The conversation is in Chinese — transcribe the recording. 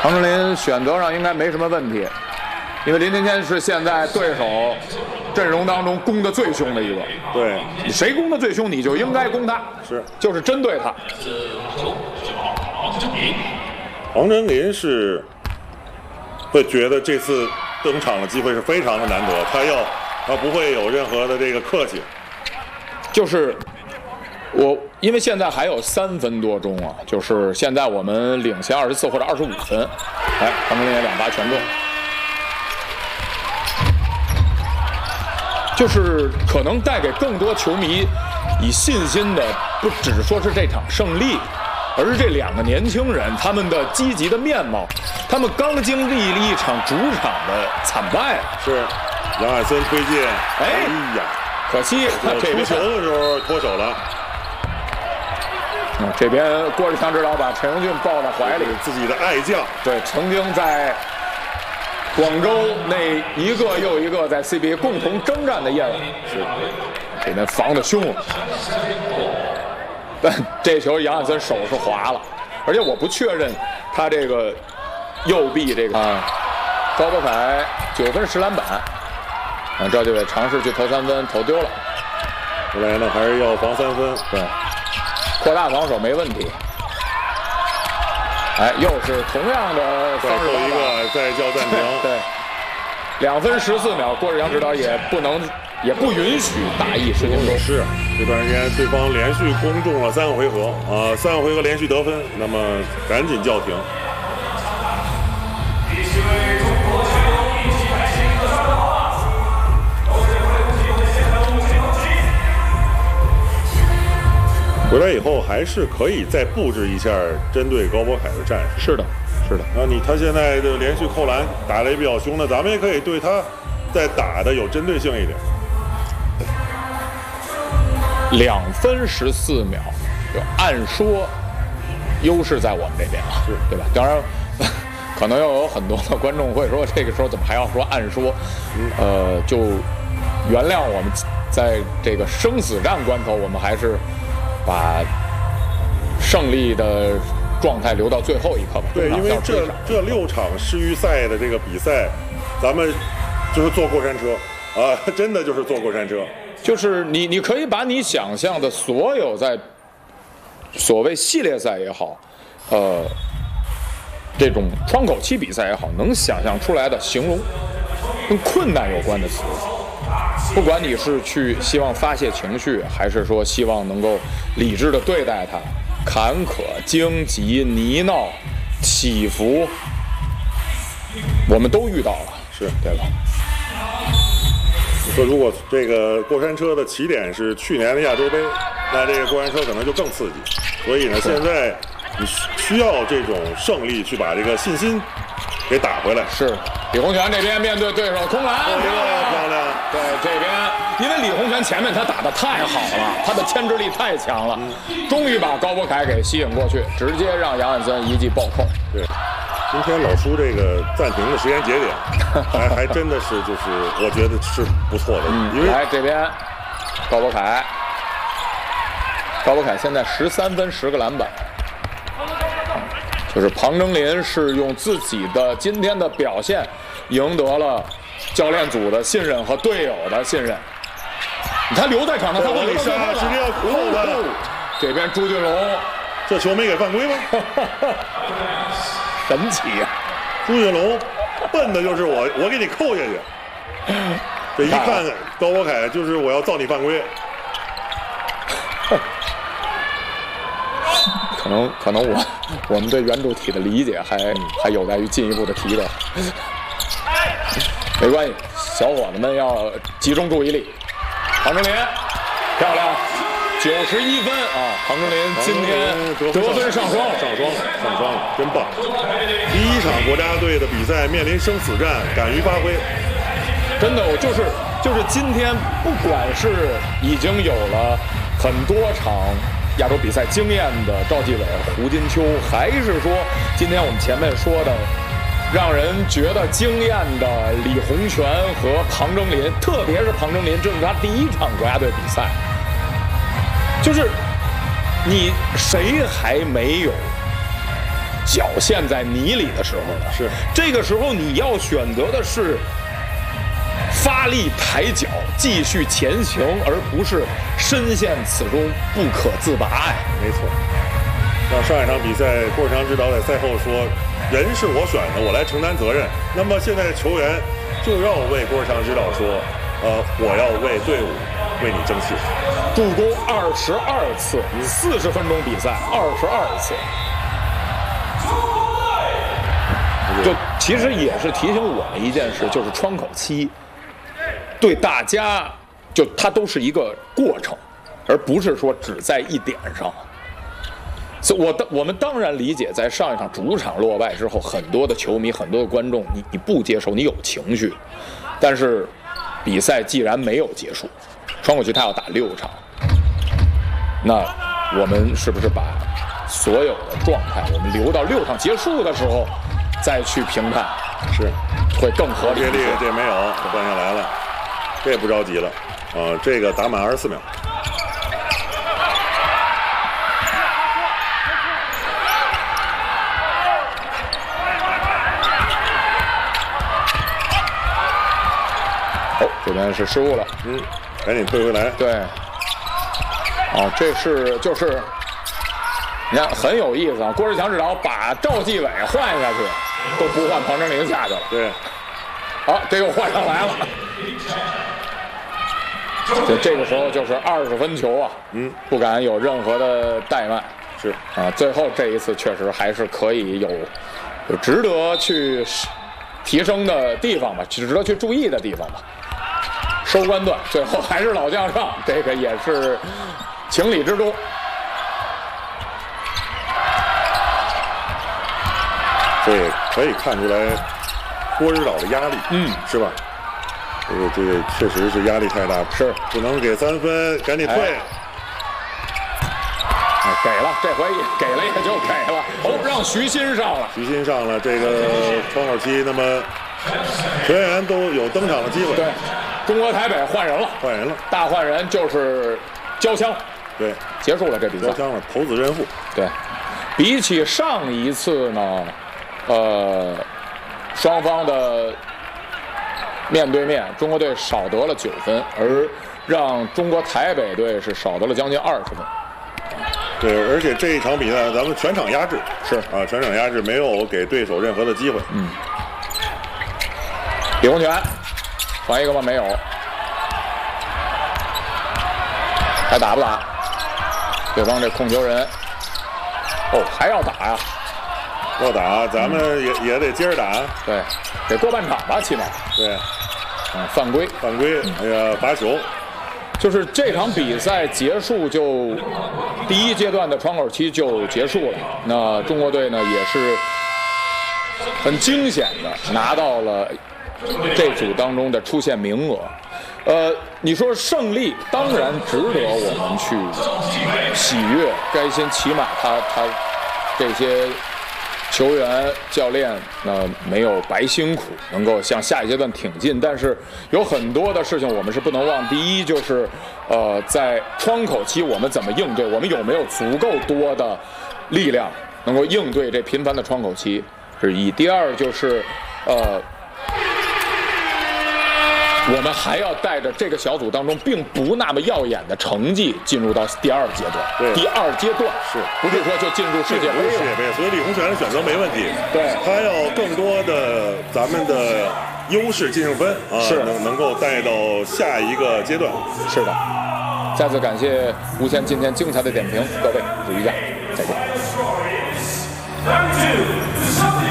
庞志林选择上应该没什么问题，因为林天谦是现在对手阵容当中攻的最凶的一个。 对， 谁攻的最凶，你就应该攻他，就是针对他。 黄真林是会觉得这次登场的机会是非常的难得，他不会有任何的这个客气。 就是因为现在还有3分多钟啊，就是现在我们领先24或者25分。哎，黄真林2发全中，就是可能带给更多球迷以信心的，不只说是这场胜利，而是这2个年轻人他们的积极的面貌。他们刚经历了一场主场的惨败， 是杨海森推进，哎呀， 可惜他这边出球的时候脱手了。 这边郭志强指导把陈荣俊抱在怀里， 自己的爱将， 对，曾经在广州那一个又一个在 CBA 共同征战的夜晚，是这边防得凶，但这球杨汉森手是滑了，而且我不确认他这个右臂这个高博凯9分10篮板，赵继伟尝试去投3分，投丢了， 后来呢还是要防3分， 对。扩大防守没问题，哎，又是同样的方式， 一个再叫暂停， 对，2分14秒，郭志强指导也不允许大意失球。 是这段时间对方连续攻中了3个回合3个回合连续得分，那么赶紧叫停。回来以后还是可以再布置一下针对高博凯的战术。 是的，是的。 他现在的连续扣篮打得也比较凶的，咱们也可以对他再打的有针对性一点。 2分14秒，就按说优势在我们这边了，对吧？当然，可能要有很多的观众会说，这个时候怎么还要说按说？就原谅我们在这个生死战关头，我们还是把胜利的状态留到最后一刻吧。 对，因为这6场世预赛的这个比赛，咱们就是坐过山车真的就是坐过山车。 就是你可以把你想象的所有在所谓系列赛也好，这种窗口期比赛也好，能想象出来的形容跟困难有关的词，不管你是去希望发泄情绪，还是说希望能够理智的对待它，坎坷、荆棘、泥淖、起伏，我们都遇到了， 是对吧？ 说如果这个过山车的起点是去年的亚洲杯，那这个过山车可能就更刺激。所以呢，现在你需要这种胜利去把这个信心给打回来。 是，李洪权这边面对对手空篮， 漂亮。 对，这边因为李洪权前面他打得太好了，他的牵制力太强了，终于把高博凯给吸引过去，直接让杨汉森一记暴扣。 对。今天老叔这个暂停的时间节点，还真的是就是我觉得是不错的。因为来这边高博凯现在13分10个篮板，就是庞征林是用自己的今天的表现赢得了教练组的信任和队友的信任。他留在场上，他往里杀，直接要扣他。 这边朱俊龙， 这球没给犯规吗？ 神奇呀！ 朱俊龙笨的就是我给你扣下去。这一看高博凯就是我要造你犯规。 可能我们对圆柱体的理解还有待于进一步的提高。没关系，小伙子们要集中注意力。庞征林，漂亮，91分啊！庞征林今天得分上双了， 真棒！第一场国家队的比赛面临生死战，敢于发挥， 真的，我就是今天，不管是已经有了很多场亚洲比赛经验的赵继伟、胡金秋，还是说今天我们前面说的让人觉得惊艳的李洪权和庞征林，特别是庞征林，这是他第一场国家队比赛，就是你谁还没有脚陷在泥里的时候了。 是， 这个时候你要选择的是发力抬脚继续前行，而不是深陷此中不可自拔呀。 没错。像上一场比赛，郭士强指导在赛后说：“人是我选的，我来承担责任。”那么现在球员就要为郭士强指导说：“我要为队伍为你争气。” 助攻22次，40分钟比赛22次。就其实也是提醒我们一件事，就是窗口期对大家就它都是一个过程，而不是说只在一点上。所以我们当然理解，在上一场主场落败之后，很多的球迷、很多的观众，你不接受，你有情绪，但是比赛既然没有结束，窗口期他要打6场，那我们是不是把所有的状态，我们留到6场结束的时候再去评判， 是会更合理。 这没有换下来了，这不着急了，这个打满24秒。 这边是失误了， 赶紧退回来。 对，这是就是你看很有意思啊，郭士强指导把赵继伟换下去，都不换庞正林下去了。 对， 好，这又换上来了。这个时候就是20分球啊，不敢有任何的怠慢。 是啊，最后这一次确实还是可以有值得去提升的地方吧，值得去注意的地方吧。收官段，最后还是老将上，这个也是情理之中。 这也可以看出来郭指导的压力，是吧？这个确实是压力太大， 是不能给3分，赶紧退。 给了，这回给了也就给了。让徐新上了， 徐新上了，这个窗口期，那么全员都有登场的机会。 对，中国台北换人了，大换人就是交枪， 对， 结束了这比赛， 交枪了，投子认父。 对，比起上一次呢，双方的面对面，中国队少得了9分，而让中国台北队是少得了将近20分。 对，而且这一场比赛咱们全场压制， 是啊，全场压制，没有给对手任何的机会。 李洪权传一个吗？没有，还打不打？对方这控球人，还要打呀？ 要打，咱们也得接着打。 对，得过半场吧，起码。 对， 犯规， 罚球。 就是这场比赛结束就第一阶段的窗口期就结束了。那中国队呢也是很惊险的拿到了这组当中的出线名额。你说胜利当然值得我们去喜悦、开心，起码他这些球员、教练没有白辛苦，能够向下一阶段挺进。但是有很多的事情我们是不能忘。第一就是在窗口期我们怎么应对，我们有没有足够多的力量能够应对这频繁的窗口期，是一。第二就是我们还要带着这个小组当中并不那么耀眼的成绩进入到第2阶段。 对， 第2阶段不是说就进入世界杯？ 世界杯，所以李洪权的选择没问题。 对， 他要更多的咱们的优势净胜分啊， 是能够带到下一个阶段。 是的，再次感谢吴谦今天精彩的点评，各位，我是于佳，再见。